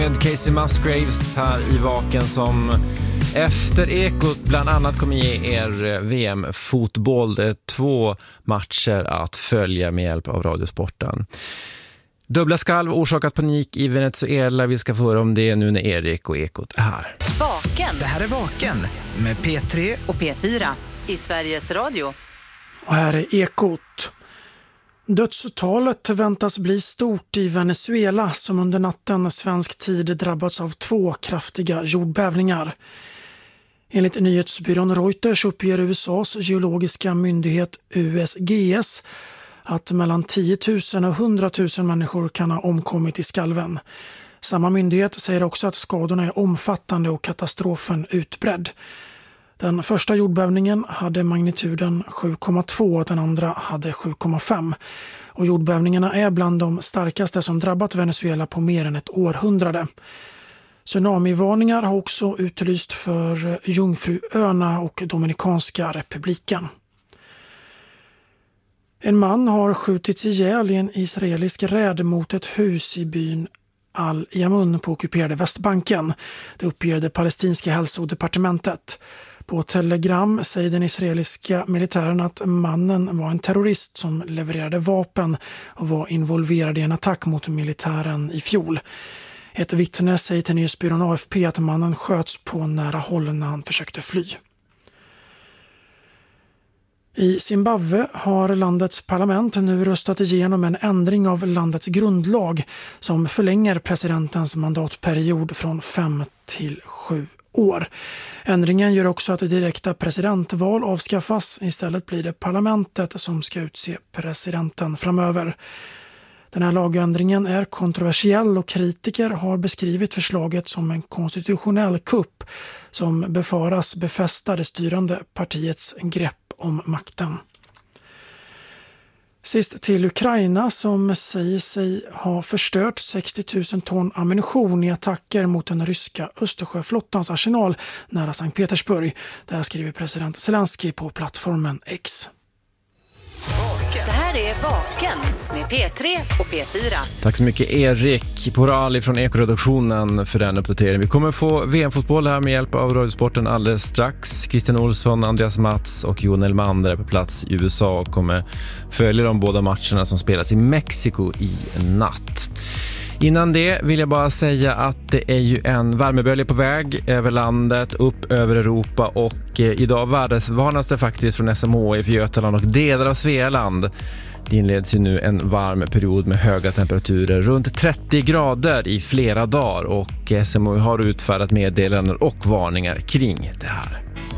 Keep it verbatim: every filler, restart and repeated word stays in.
Med Casey Musgraves här i Vaken som efter Ekot bland annat kommer ge er V M-fotboll. Det är två matcher att följa med hjälp av Radiosporten. Dubbla skalv orsakat panik i Venezuela. Vi ska få höra om det nu när Erik och Ekot är här. Vaken. Det här är Vaken med P tre och P fyra i Sveriges Radio. Och här är Ekot. Dödstalet väntas bli stort i Venezuela som under natten svensk tid drabbats av två kraftiga jordbävningar. Enligt nyhetsbyrån Reuters uppger U S A:s geologiska myndighet U S G S att mellan tio tusen och hundra tusen människor kan ha omkommit i skalven. Samma myndighet säger också att skadorna är omfattande och katastrofen utbredd. Den första jordbävningen hade magnituden sju komma två och den andra hade sju komma fem. Och jordbävningarna är bland de starkaste som drabbat Venezuela på mer än ett århundrade. Tsunamivarningar har också utlyst för Jungfruöarna och Dominikanska republiken. En man har skjutits ihjäl i en israelisk räd mot ett hus i byn Al-Yamun på ockuperade Västbanken. Det uppger det palestinska hälsodepartementet. På Telegram säger den israeliska militären att mannen var en terrorist som levererade vapen och var involverad i en attack mot militären i fjol. Ett vittne säger till nyhetsbyrån A F P att mannen sköts på nära håll när han försökte fly. I Zimbabwe har landets parlament nu röstat igenom en ändring av landets grundlag som förlänger presidentens mandatperiod från fem till sju år. Ändringen gör också att direkta presidentval avskaffas. Istället blir det parlamentet som ska utse presidenten framöver. Den här lagändringen är kontroversiell och kritiker har beskrivit förslaget som en konstitutionell kupp som befaras befästa det styrande partiets grepp om makten. Sist till Ukraina som säger sig ha förstört sextio tusen ton ammunition i attacker mot den ryska Östersjöflottans arsenal nära Sankt Petersburg. Det här skriver president Zelensky på plattformen X. Det här är Vaken med P tre och P fyra. Tack så mycket Erik Porali från Ekoredaktionen för den uppdateringen. Vi kommer få V M-fotboll här med hjälp av Radiosporten alldeles strax. Christian Olsson, Andreas Mats och Jon Elmander är på plats i U S A och kommer följa de båda matcherna som spelas i Mexiko i natt. Innan det vill jag bara säga att det är ju en värmebölja på väg över landet, upp över Europa och idag vardagsvarnas det faktiskt från S M H I för Götaland och delar av Svealand. Det inleds ju nu en varm period med höga temperaturer, runt trettio grader i flera dagar och S M H I har utfärdat meddelanden och varningar kring det här.